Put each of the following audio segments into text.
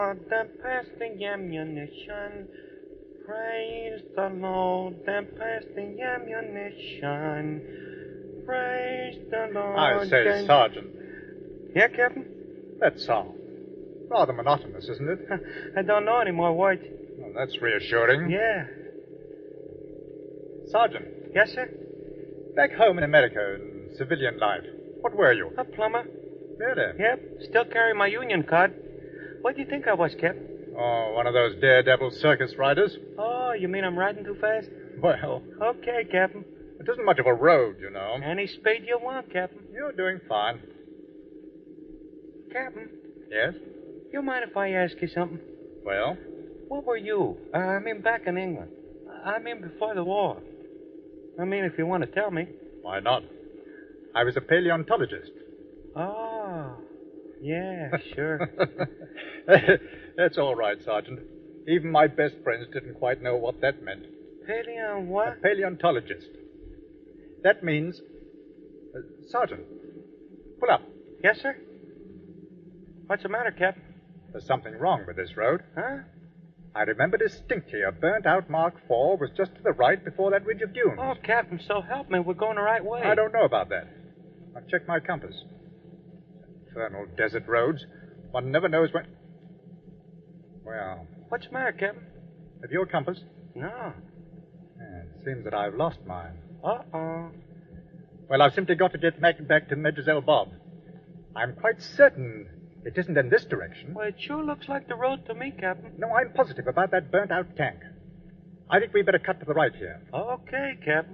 The passing ammunition. Praise the Lord, the passing ammunition. Praise the Lord. I say, Sergeant. Yeah, Captain? That song. Rather monotonous, isn't it? I don't know any more words. Well, that's reassuring. Yeah. Sergeant, Yes, sir? back home in America, in civilian life, what were you? A plumber. Really? Yep. Still carry my union card. What do you think I was, Captain? Oh, one of those daredevil circus riders? Oh, you mean I'm riding too fast? Well, Okay, Captain. it isn't much of a road, you know. Any speed you want, Captain. You're doing fine. Captain, Yes? you mind if I ask you something? Well? What were you? Back in England. Before the war. If you want to tell me. Why not? I was a paleontologist. Oh, yeah, sure. That's all right, Sergeant. Even my best friends didn't quite know what that meant. Paleo what? A paleontologist. That means... Sergeant, pull up. Yes, sir? What's the matter, Captain? There's something wrong with this road. Huh? I remember distinctly a burnt-out Mark IV was just to the right before that ridge of dunes. Oh, Captain, so help me. We're going the right way. I don't know about that. I've checked my compass. Infernal desert roads. One never knows when... Well, What's the matter, Captain? have you a compass? No. Yeah, it seems that I've lost mine. Uh-oh. Well, I've simply got to get back to Medjugorje Bob. I'm quite certain it isn't in this direction. Well, it sure looks like the road to me, Captain. No, I'm positive about that burnt-out tank. I think we better cut to the right here. Okay, Captain.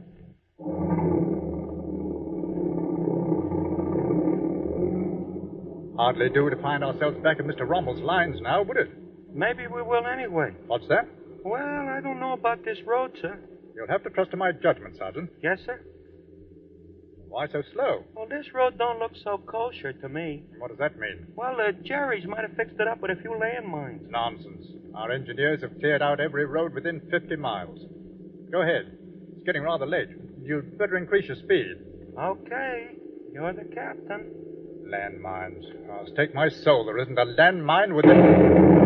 Hardly do to find ourselves back in Mr. Rommel's lines now, would it? Maybe we will anyway. What's that? Well, I don't know about this road, sir. You'll have to trust to my judgment, Sergeant. Yes, sir? Why so slow? Well, this road don't look so kosher to me. What does that mean? Well, Jerry's might have fixed it up with a few landmines. Nonsense. Our engineers have cleared out every road within 50 miles. Go ahead. It's getting rather late. You'd better increase your speed. Okay. You're the captain. Landmines. I'll stake my soul there isn't a landmine within...